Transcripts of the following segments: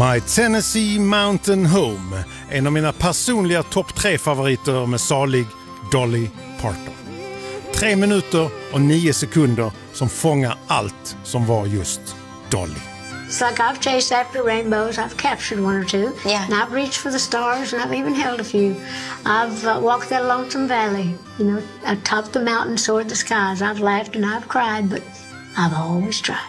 My Tennessee Mountain Home, en av mina personliga topp 3-favoriter med salig Dolly Parton. 3 minuter och 9 sekunder som fångar allt som var just Dolly. It's like I've chased after rainbows, I've captured one or two, Yeah. and I've reached for the stars, and I've even held a few. I've walked that lonesome valley, you know, atop the mountain, soared the skies. I've laughed and I've cried, but I've always tried.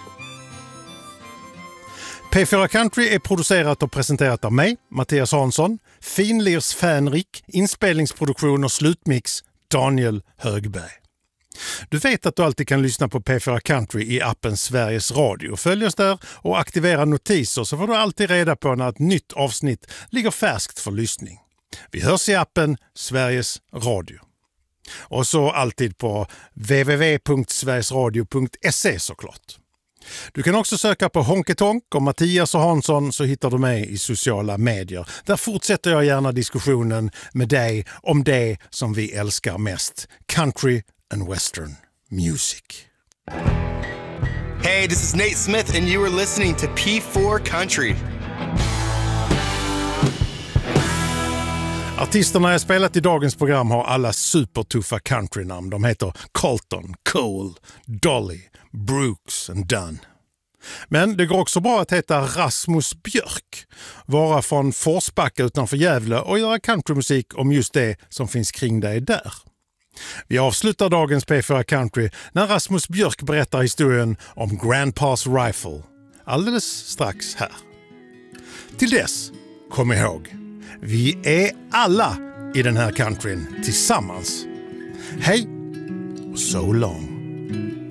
P4 Country är producerat och presenterat av mig, Mattias Hansson, Finlirs Fänrik, inspelningsproduktion och slutmix Daniel Högberg. Du vet att du alltid kan lyssna på P4 Country i appen Sveriges Radio. Följ oss där och aktivera notiser så får du alltid reda på när ett nytt avsnitt ligger färskt för lyssning. Vi hörs i appen Sveriges Radio. Och så alltid på www.sverigesradio.se såklart. Du kan också söka på Honketonk och Mattias och Hansson så hittar du mig i sociala medier. Där fortsätter jag gärna diskussionen med dig om det som vi älskar mest. Country and Western music. Hey, this is Nate Smith and you are listening to P4 Country. Artisterna jag spelat i dagens program har alla supertuffa countrynamn. De heter Colton, Cole, Dolly, Brooks and Dunn. Men det går också bra att heta Rasmus Björk, vara från Forsbacka utanför Gävle och göra countrymusik om just det som finns kring dig där. Vi avslutar dagens P4 Country när Rasmus Björk berättar historien om Grandpa's Rifle. Alldeles strax här. Till dess, kom ihåg, vi är alla i den här countryn tillsammans. Hej och so long.